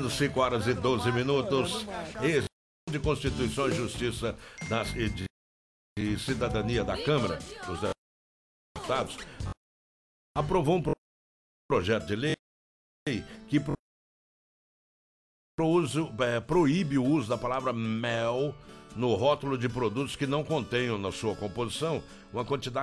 5 horas e 12 minutos. Esse de Constituição e Justiça e Cidadania da Câmara dos Deputados aprovou um projeto de lei que proíbe o uso da palavra mel no rótulo de produtos que não contenham na sua composição uma quantidade